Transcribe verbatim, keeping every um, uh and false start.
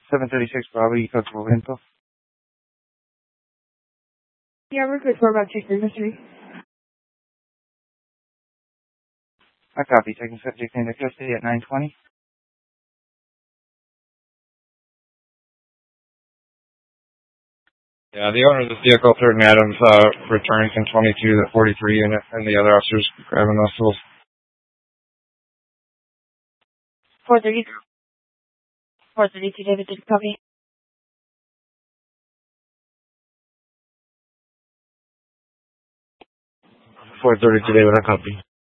seven thirty-six Bravo, you comfortable with info? Yeah, we're good for about two three. I copy. Taking subject into custody at nine twenty. Yeah, the owner of the vehicle, Third and Adams, uh, returned from twenty-two to the forty-three unit, and the other officers grabbing those tools. four thirty. four thirty-two, David, did you copy? four thirty-two, David, I copy.